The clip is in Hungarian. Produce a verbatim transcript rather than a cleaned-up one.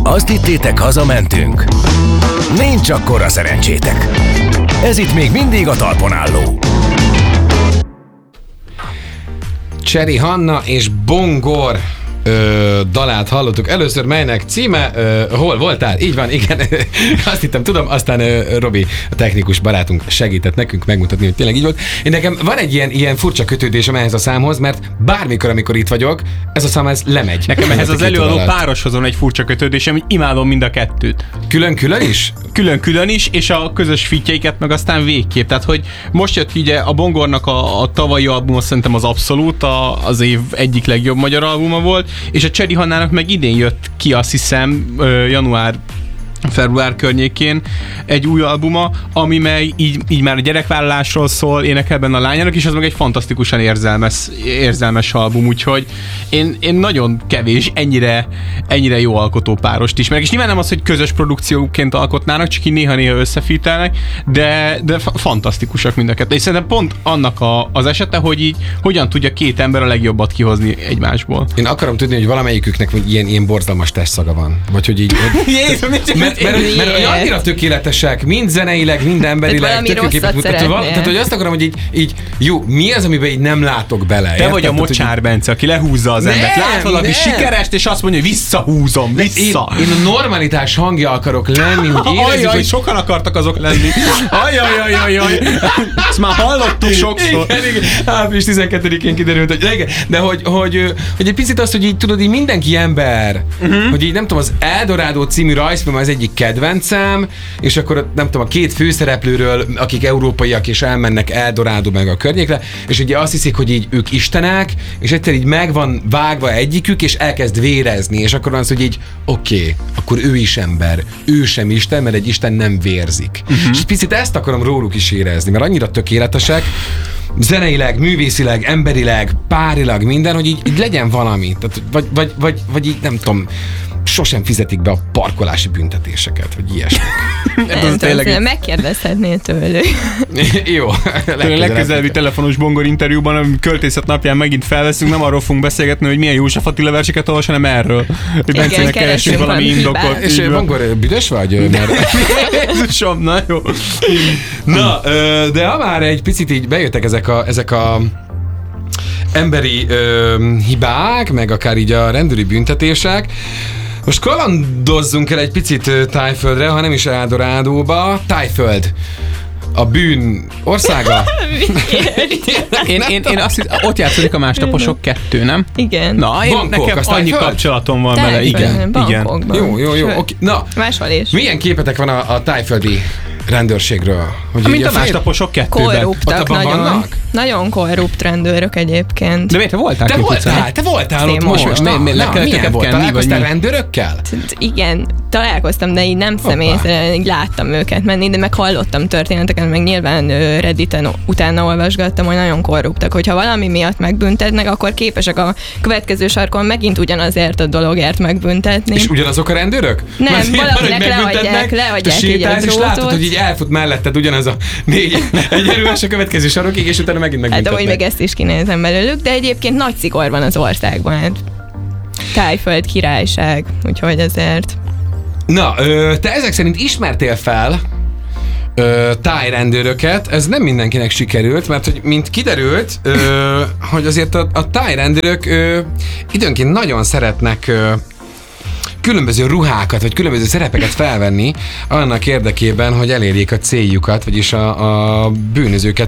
Azt hittétek, hazamentünk? Nincs akkora szerencsétek. Ez itt még mindig a talpon álló. Cseri Hanna és Bongor ö, dalát hallottuk először, melynek címe, ö, hol voltál? Így van, igen, azt hittem, tudom, aztán ö, Robi, a technikus barátunk segített nekünk megmutatni, hogy tényleg így volt. Én nekem van egy ilyen, ilyen furcsa kötődésem ehhez a számhoz, mert bármikor, amikor itt vagyok, ez a szám ez lemegy. Nekem ehhez az előadó pároshoz van egy furcsa kötődésem, hogy imádom mind a kettőt. Külön-külön is? Külön-külön is, és a közös fitjeiket meg aztán végképp. Tehát, hogy most jött ugye a Bongornak a, a tavalyi albuma, szerintem az abszolút a, az év egyik legjobb magyar albuma volt, és a Cseri Hannának meg idén jött ki, azt hiszem, január február környékén egy új albuma, ami meg így, így már a gyerekvállalásról szól, énekel benne a lányának, és az meg egy fantasztikusan érzelmes, érzelmes album, úgyhogy én, én nagyon kevés ennyire, ennyire jó alkotópárost ismerek, és nyilván nem az, hogy közös produkcióként alkotnának, csak így néha-néha összefítelnek, de, de fantasztikusak mind a kettő. És szerintem pont annak a, az esete, hogy így hogyan tudja két ember a legjobbat kihozni egymásból. Én akarom tudni, hogy valamelyiküknek ilyen, ilyen borzalmas testszaga van. Vagy hogy így... Hogy... Jézus, mert, mert, mert, mert annyira tökéletesek, mind zeneileg, mind emberileg, tökéletesen mutatva. Tehát, hogy azt akarom, hogy így, így, jó, mi az, amiben így nem látok bele? Te érted? Vagy a Mocsár Bence, aki lehúzza az embert. Lát valaki sikerest, és azt mondja, hogy visszahúzom, vissza. Én, én a normalitás hangja akarok lenni, hogy érezzük, ajaj, hogy... sokan akartak azok lenni. Ajajajajajaj. Ezt már hallottuk sokszor. Igen, igen. április tizenkettedikén kiderült, hogy igen, de hogy, hogy, hogy egy picit azt, hogy így tudod, így mindenki ember, uh-huh. hogy így nem tudom, az Eldorado című rajzfilm az egyik kedvencem, és akkor nem tudom, a két főszereplőről, akik európaiak és elmennek Eldorado meg a környékre, és ugye azt hiszik, hogy így ők istenek, és egyszer így meg van vágva egyikük, és elkezd vérezni, és akkor az, hogy így oké, okay, akkor ő is ember, ő sem isten, mert egy isten nem vérzik. Uh-huh. És picit ezt akarom róluk is érezni, mert annyira tökéletesek, zeneileg, művészileg, emberileg, párilag, minden, hogy így, így legyen valami. Tehát, vagy, vagy, vagy, vagy így nem tudom, sosem fizetik be a parkolási büntetéseket, vagy ilyesmi. Nem tényleg... Megkérdezhetnél tőlük. Jó. A legközelebbi telefonos Bongor interjúban, a költészet napján megint felveszünk, nem arról fogunk beszélgetni, hogy milyen József Attila verseket olvas, hanem erről. Hogy Bencének keresünk valami indokot. És Bongor, büdös vagy? Jézusom, na jó. Na, de ha már egy picit így bejöttek ezek a, ezek a emberi ö, hibák, meg akár így a rendőri büntetések, most kalandozzunk el egy picit Tájföldre, ha nem is Eldorádóba. Tájföld. A bűn országa. én, én, én azt hiszem, ott játszik a Másnaposok kettő, nem? Igen. Na, én Bangkok, nekem annyi kapcsolatom van vele. Igen. Igen. Jó, jó, jó. Okay. Na, máshol is. Milyen képetek van a, a tájföldi rendőrségről? Hogy mint a Másnaposok kettőben. Korruptak nagyon. Vannak? Nagyon korrupt rendőrök egyébként. De miért te voltál? Te voltál, te voltál ott most. most na, na, na, milyen volt? Találkoztál rendőrökkel? Igen, találkoztam, de így nem személyesen, így láttam őket menni, de meg hallottam történeteket, meg nyilván Redditen utána olvasgattam, hogy nagyon korruptak. Hogyha valami miatt megbüntetnek, akkor képesek a következő sarkon megint ugyanazért a dologért megbüntetni. És ugyanazok a rendőrök? Nem, valakinek leadják, leadják így a drótot. És látod, hogy így elfut melletted ugyanaz a négy egyenruhás a következő sarokig, és utána megint megbüntetnek. Hát amúgy meg ezt is kinézem belőlük, de egyébként nagy szigor van az országban. Hát Tájföld királyság, úgyhogy ezért. Na, ö, te ezek szerint ismertél fel ö, tájrendőröket, ez nem mindenkinek sikerült, mert hogy mint kiderült, ö, hogy azért a, a tájrendőrök ö, időnként nagyon szeretnek ö, különböző ruhákat, vagy különböző szerepeket felvenni annak érdekében, hogy elérjék a céljukat, vagyis a, a bűnözőket